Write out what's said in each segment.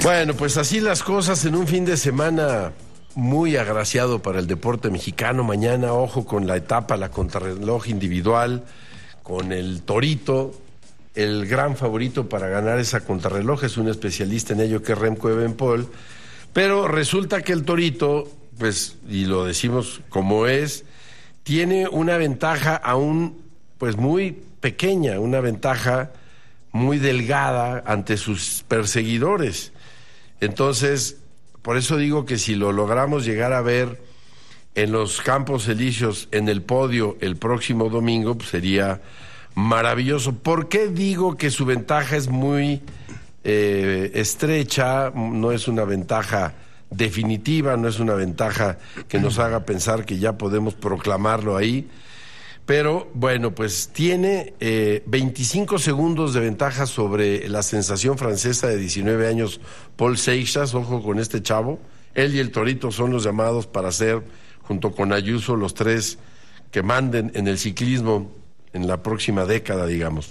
Bueno, pues así las cosas en un fin de semana muy agraciado para el deporte mexicano. Mañana, ojo con la etapa, la contrarreloj individual, con el Torito, el gran favorito para ganar esa contrarreloj. Es un especialista en ello que es Remco Evenepoel. Pero resulta que el Torito, pues, y lo decimos como es, tiene una ventaja aún, pues, muy pequeña, una ventaja muy delgada ante sus perseguidores. Entonces, por eso digo que si lo logramos llegar a ver en los Campos Elíseos, en el podio el próximo domingo, pues sería maravilloso. ¿Por qué digo que su ventaja es muy estrecha? No es una ventaja definitiva, no es una ventaja que nos haga pensar que ya podemos proclamarlo ahí. Pero, bueno, pues tiene 25 segundos de ventaja sobre la sensación francesa de 19 años, Paul Seixas. Ojo con este chavo. Él y el Torito son los llamados para ser, junto con Ayuso, los tres que manden en el ciclismo en la próxima década, digamos.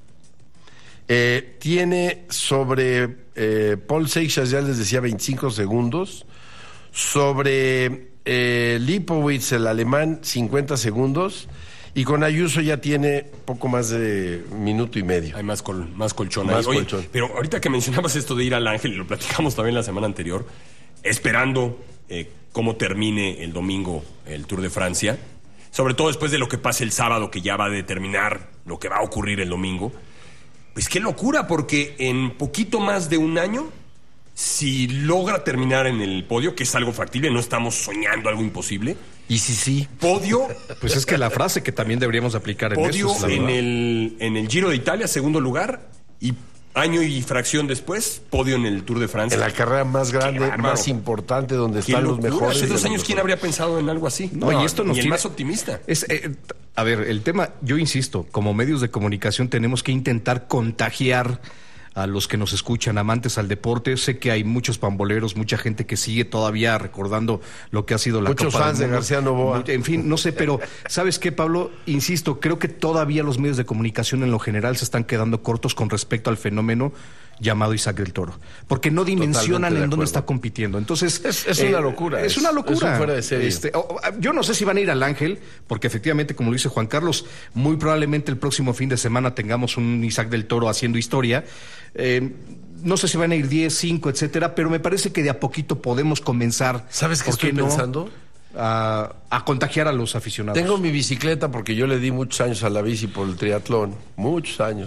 Tiene sobre Paul Seixas, ya les decía, 25 segundos. Sobre Lipowitz, el alemán, 50 segundos. Y con Ayuso ya tiene poco más de minuto y medio. Hay más colchón ahí. Más Oye, colchón. pero ahorita que mencionabas esto de ir al Ángel, y lo platicamos también la semana anterior, esperando cómo termine el domingo el Tour de Francia, sobre todo después de lo que pase el sábado, que ya va a determinar lo que va a ocurrir el domingo. Pues qué locura, porque en poquito más de un año, si logra terminar en el podio, que es algo factible, no estamos soñando algo imposible. Y sí. Podio. Pues es que la frase que también deberíamos aplicar en podio eso. en el Giro de Italia, segundo lugar, y año y fracción después, podio en el Tour de Francia. En la carrera más grande, más importante, donde Qué están locura. los mejores. Hace 2 años, ¿quién habría pensado en algo así? No, y esto nos ni el tiene más optimista. A ver, el tema, yo insisto, como medios de comunicación tenemos que intentar contagiar a los que nos escuchan, amantes al deporte. Sé que hay muchos pamboleros, mucha gente que sigue todavía recordando lo que ha sido la Muchos Copa fans del de Mundo. García Novoa. En fin, no sé, pero ¿sabes qué, Pablo? Insisto, creo que todavía los medios de comunicación en lo general se están quedando cortos con respecto al fenómeno llamado Isaac del Toro, porque no dimensionan en dónde está compitiendo. Entonces es una locura. Es una locura. Es un fuera de serie. Yo no sé si van a ir al Ángel, porque efectivamente, como lo dice Juan Carlos, muy probablemente el próximo fin de semana tengamos un Isaac del Toro haciendo historia. No sé si van a ir 10, 5, etcétera, pero me parece que de a poquito podemos comenzar. ¿Sabes qué estoy pensando? A contagiar a los aficionados. Tengo mi bicicleta porque yo le di muchos años a la bici por el triatlón. Muchos años.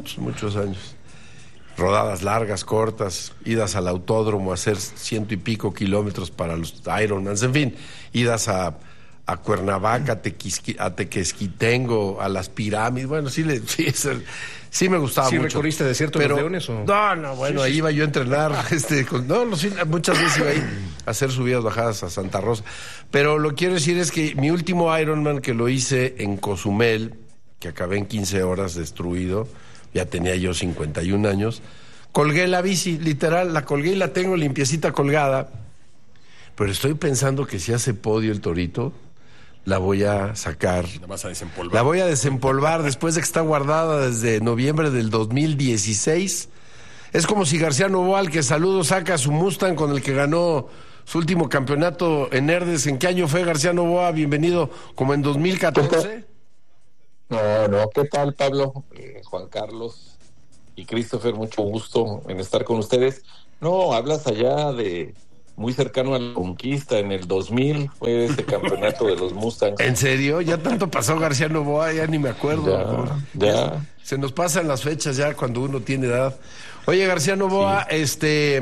Rodadas largas, cortas, idas al autódromo a hacer 100 y pico kilómetros para los Ironmans, en fin, idas a Cuernavaca, a Tequesquitengo, a las pirámides. Bueno, sí me gustaba mucho. ¿Sí recorriste desierto de los Leones? ¿O? No, bueno, ahí iba yo a entrenar. Muchas veces iba ahí a hacer subidas, bajadas a Santa Rosa. Pero lo que quiero decir es que mi último Ironman, que lo hice en Cozumel, que acabé en 15 horas destruido, ya tenía yo 51 años, colgué la bici, literal, la colgué y la tengo limpiecita colgada. Pero estoy pensando que si hace podio el Torito, la voy a sacar. La vas a desempolvar. La voy a desempolvar después de que está guardada desde noviembre del 2016. Es como si García Novoa, al que saludo, saca su Mustang con el que ganó su último campeonato en Herdes. ¿En qué año fue, García Novoa? Bienvenido, como en 2014. No, ¿qué tal, Pablo? Juan Carlos y Christopher, mucho gusto en estar con ustedes. No, hablas allá de muy cercano a la conquista, en el 2000 fue ese campeonato de los Mustangs. ¿En serio? ¿Ya tanto pasó García Novoa? Ya ni me acuerdo. Ya. Se nos pasan las fechas ya cuando uno tiene edad. Oye, García Novoa, sí.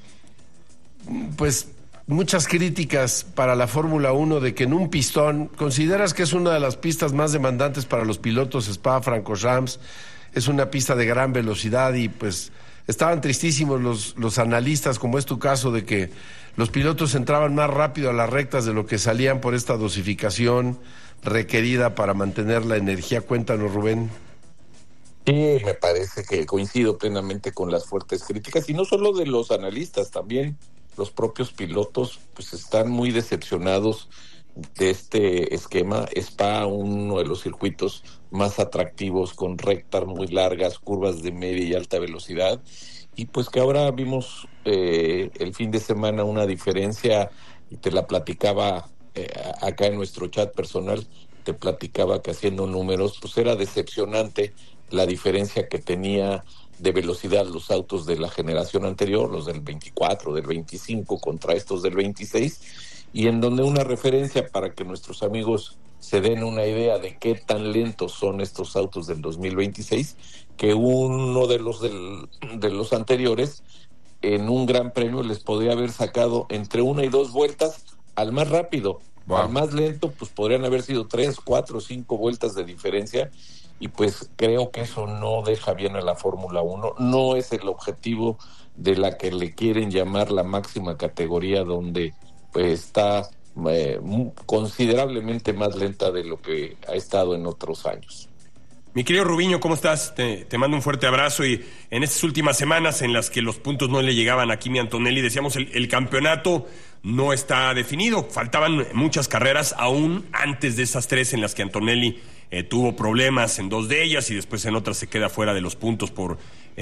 Pues muchas críticas para la Fórmula 1 de que en un pistón, ¿consideras que es una de las pistas más demandantes para los pilotos Spa-Francorchamps? Es una pista de gran velocidad y pues estaban tristísimos los analistas, como es tu caso, de que los pilotos entraban más rápido a las rectas de lo que salían por esta dosificación requerida para mantener la energía. Cuéntanos, Rubén. Sí, me parece que coincido plenamente con las fuertes críticas, y no solo de los analistas, también los propios pilotos pues están muy decepcionados de este esquema. Spa, uno de los circuitos más atractivos, con rectas muy largas, curvas de media y alta velocidad, y pues que ahora vimos el fin de semana una diferencia, y te la platicaba acá en nuestro chat personal, te platicaba que haciendo números, pues era decepcionante la diferencia que tenía de velocidad los autos de la generación anterior, los del 24, del 25 contra estos del 26, y en donde una referencia para que nuestros amigos se den una idea de qué tan lentos son estos autos del 2026, que uno de los anteriores en un gran premio les podría haber sacado entre 1 y 2 vueltas al más rápido. Wow. Al más lento pues podrían haber sido 3, 4, 5 vueltas de diferencia, y pues creo que eso no deja bien a la Fórmula 1, no es el objetivo de la que le quieren llamar la máxima categoría, donde pues está considerablemente más lenta de lo que ha estado en otros años. Mi querido Rubiño, ¿cómo estás? Te mando un fuerte abrazo, y en estas últimas semanas en las que los puntos no le llegaban a Kimi Antonelli, decíamos el campeonato no está definido, faltaban muchas carreras aún antes de esas 3 en las que Antonelli tuvo problemas en 2 de ellas y después en otras se queda fuera de los puntos por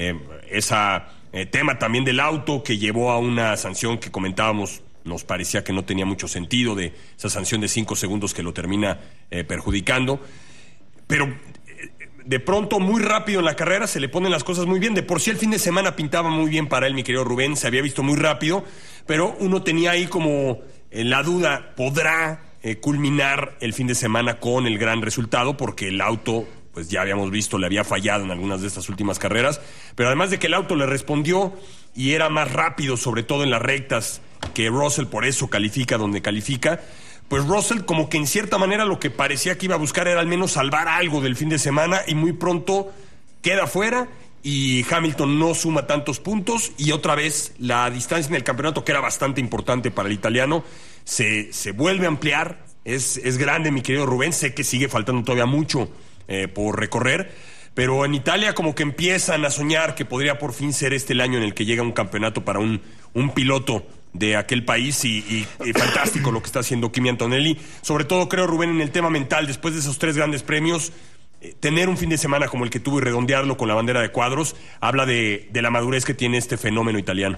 ese tema también del auto que llevó a una sanción que comentábamos. Nos parecía que no tenía mucho sentido, de esa sanción de 5 segundos que lo termina perjudicando, pero de pronto, muy rápido en la carrera, se le ponen las cosas muy bien. De por sí el fin de semana pintaba muy bien para él, mi querido Rubén, se había visto muy rápido, pero uno tenía ahí como la duda, ¿podrá culminar el fin de semana con el gran resultado? Porque el auto, pues ya habíamos visto, le había fallado en algunas de estas últimas carreras, pero además de que el auto le respondió y era más rápido, sobre todo en las rectas, que Russell, por eso califica donde califica, pues Russell como que en cierta manera lo que parecía que iba a buscar era al menos salvar algo del fin de semana, y muy pronto queda fuera y Hamilton no suma tantos puntos, y otra vez la distancia en el campeonato, que era bastante importante para el italiano, se vuelve a ampliar. Es grande, mi querido Rubén, sé que sigue faltando todavía mucho por recorrer, pero en Italia como que empiezan a soñar que podría por fin ser este el año en el que llega un campeonato para un piloto de aquel país, y fantástico lo que está haciendo Kimi Antonelli, sobre todo creo, Rubén, en el tema mental, después de esos 3 grandes premios, tener un fin de semana como el que tuvo y redondearlo con la bandera de cuadros, habla de la madurez que tiene este fenómeno italiano.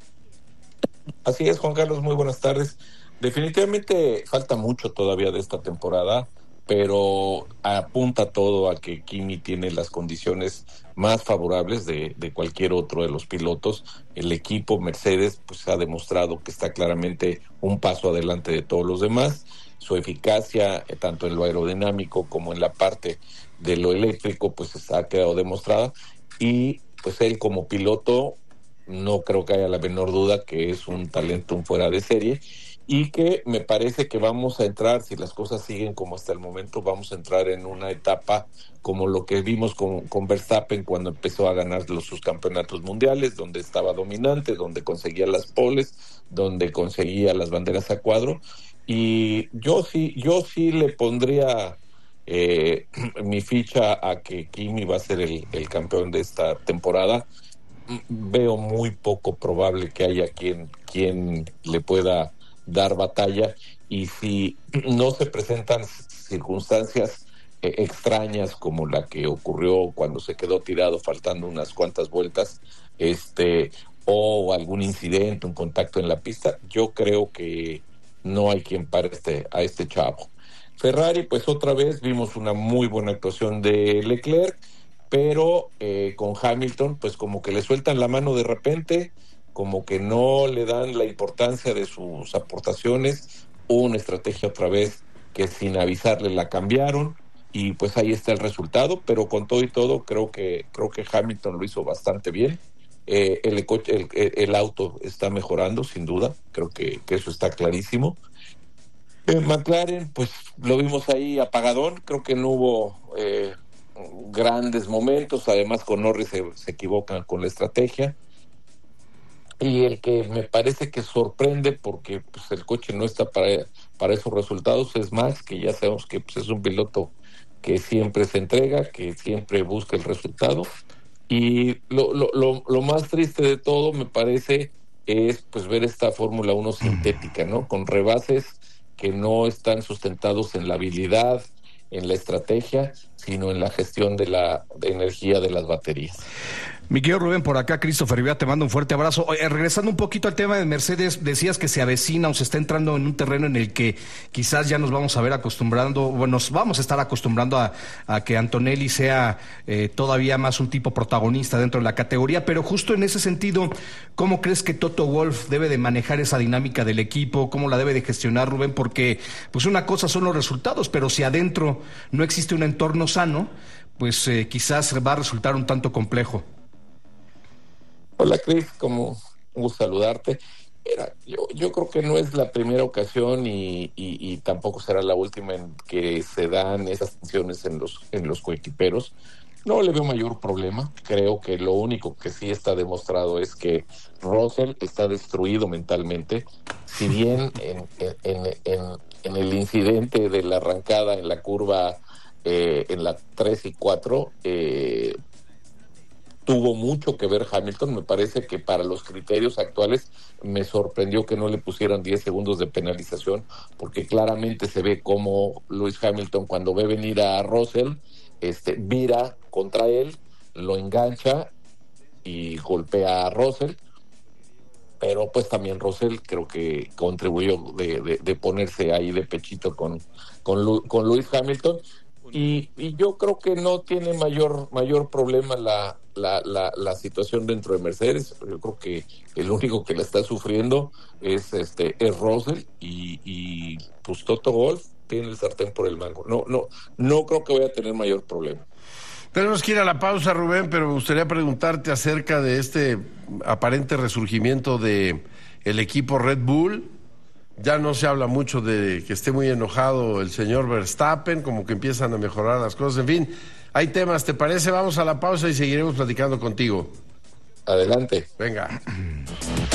Así es, Juan Carlos, muy buenas tardes. Definitivamente falta mucho todavía de esta temporada, pero apunta todo a que Kimi tiene las condiciones más favorables de cualquier otro de los pilotos. El equipo Mercedes pues ha demostrado que está claramente un paso adelante de todos los demás. Su eficacia, tanto en lo aerodinámico como en la parte de lo eléctrico, pues ha quedado demostrada, y pues él como piloto no creo que haya la menor duda que es un talento fuera de serie, y que me parece que vamos a entrar, si las cosas siguen como hasta el momento, vamos a entrar en una etapa como lo que vimos con Verstappen cuando empezó a ganar sus campeonatos mundiales, donde estaba dominante, donde conseguía las poles, donde conseguía las banderas a cuadro. Y yo sí le pondría mi ficha a que Kimi va a ser el campeón de esta temporada. Veo muy poco probable que haya quien le pueda dar batalla, y si no se presentan circunstancias extrañas como la que ocurrió cuando se quedó tirado faltando unas cuantas vueltas, o algún incidente, un contacto en la pista, yo creo que no hay quien pare a este chavo. Ferrari, pues otra vez vimos una muy buena actuación de Leclerc, pero con Hamilton pues como que le sueltan la mano de repente, como que no le dan la importancia de sus aportaciones. Una estrategia otra vez que sin avisarle la cambiaron, y pues ahí está el resultado, pero con todo y todo creo que Hamilton lo hizo bastante bien. El auto está mejorando sin duda, creo que eso está clarísimo. McLaren pues lo vimos ahí apagadón, creo que no hubo grandes momentos, además con Norris se equivocan con la estrategia. Y el que me parece que sorprende, porque pues el coche no está para esos resultados, es Max, que ya sabemos que pues, es un piloto que siempre se entrega, que siempre busca el resultado. Y lo más triste de todo, me parece, es pues ver esta Fórmula 1 sintética, ¿no? Con rebases que no están sustentados en la habilidad, en la estrategia, sino en la gestión de la energía de las baterías. Mi querido Rubén, por acá, Christopher Rivera, te mando un fuerte abrazo. Regresando un poquito al tema de Mercedes, decías que se avecina o se está entrando en un terreno en el que quizás ya nos vamos a ver acostumbrando, bueno, nos vamos a estar acostumbrando a que Antonelli sea todavía más un tipo protagonista dentro de la categoría, pero justo en ese sentido, ¿cómo crees que Toto Wolff debe de manejar esa dinámica del equipo? ¿Cómo la debe de gestionar, Rubén? Porque pues una cosa son los resultados, pero si adentro no existe un entorno sano, pues quizás va a resultar un tanto complejo. Hola, Cris, como un gusto saludarte. Mira, yo creo que no es la primera ocasión y tampoco será la última en que se dan esas tensiones en los coequiperos. No le veo mayor problema. Creo que lo único que sí está demostrado es que Russell está destruido mentalmente. Si bien en el incidente de la arrancada en la curva en la 3 y 4, tuvo mucho que ver Hamilton. Me parece que para los criterios actuales me sorprendió que no le pusieran 10 segundos de penalización, porque claramente se ve como Lewis Hamilton, cuando ve venir a Russell, vira contra él, lo engancha y golpea a Russell, pero pues también Russell creo que contribuyó de ponerse ahí de pechito con Lewis Hamilton. Y yo creo que no tiene mayor problema la situación dentro de Mercedes. Yo creo que el único que la está sufriendo es Russell y pues Toto Wolff tiene el sartén por el mango. No creo que vaya a tener mayor problema. Tenemos que ir a la pausa, Rubén, pero me gustaría preguntarte acerca de este aparente resurgimiento de el equipo Red Bull. Ya no se habla mucho de que esté muy enojado el señor Verstappen, como que empiezan a mejorar las cosas. En fin, hay temas, ¿te parece? Vamos a la pausa y seguiremos platicando contigo. Adelante. Venga.